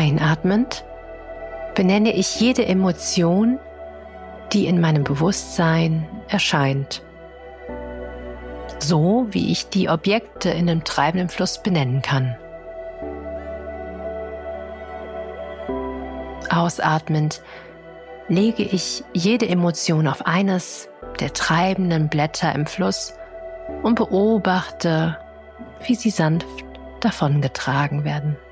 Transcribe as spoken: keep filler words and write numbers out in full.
Einatmend benenne ich jede Emotion, die in meinem Bewusstsein erscheint, so wie ich die Objekte in dem treibenden Fluss benennen kann. Ausatmend lege ich jede Emotion auf eines der treibenden Blätter im Fluss und beobachte, wie sie sanft davongetragen werden.